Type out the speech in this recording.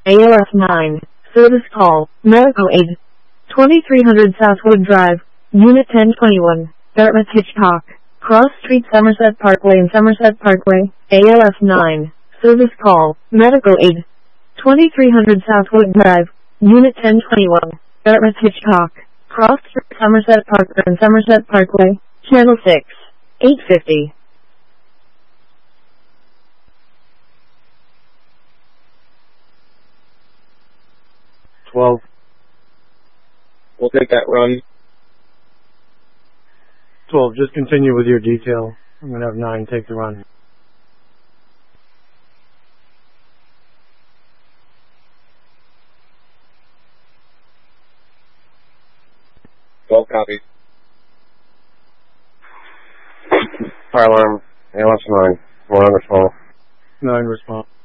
ALF 9. Service call. Medical aid. 2300 Southwood Drive. Unit 1021. Dartmouth Hitchcock. Cross Street Somerset Parkway and Somerset Parkway. ALF 9. Service call. Medical aid. 2300 Southwood Drive. Unit 1021. Dartmouth Hitchcock. Cross Street Somerset Parkway and Somerset Parkway. Channel 6. 850. We'll take that run. 12, just continue with your detail. I'm going to have 9 take the run. 12 copies. Fire alarm, ALS 9. 1 on the 12. 9 response.